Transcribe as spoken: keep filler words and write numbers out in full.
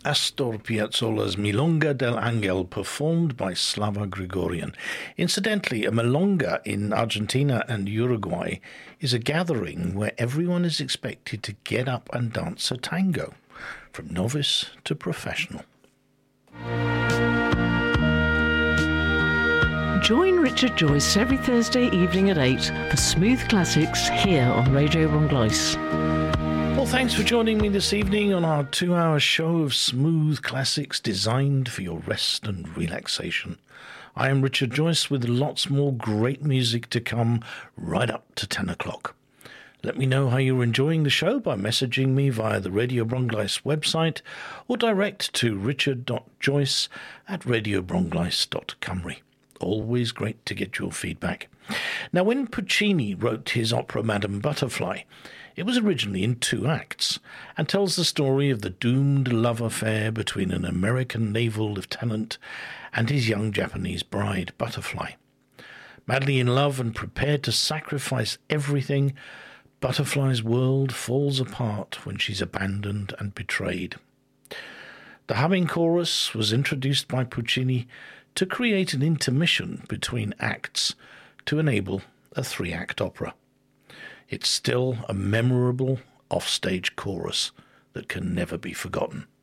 Astor Piazzolla's Milonga del Angel, performed by Slava Grigorian. Incidentally, a milonga in Argentina and Uruguay is a gathering where everyone is expected to get up and dance a tango, from novice to professional. Join Richard Joyce every Thursday evening at eight for Smooth Classics here on Radio Bronglois. Well, thanks for joining me this evening on our two-hour show of smooth classics designed for your rest and relaxation. I am Richard Joyce with lots more great music to come right up to ten o'clock. Let me know how you're enjoying the show by messaging me via the Radio Bronglois website or direct to richard.joyce at radiobronglois.cymru. Always great to get your feedback. Now, when Puccini wrote his opera Madame Butterfly, it was originally in two acts and tells the story of the doomed love affair between an American naval lieutenant and his young Japanese bride, Butterfly. Madly in love and prepared to sacrifice everything, Butterfly's world falls apart when she's abandoned and betrayed. The humming chorus was introduced by Puccini to create an intermission between acts to enable a three-act opera. It's still a memorable offstage chorus that can never be forgotten.